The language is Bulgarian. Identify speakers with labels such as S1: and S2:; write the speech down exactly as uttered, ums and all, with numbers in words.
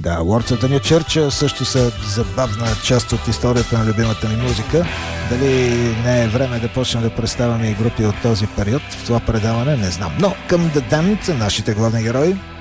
S1: Да, Lords of the New Church също са забавна част от историята на любимата ми музика. Дали не е време да почнем да представяме и групи от този период в това предаване, не знам. Но към The Damned, нашите главни герои.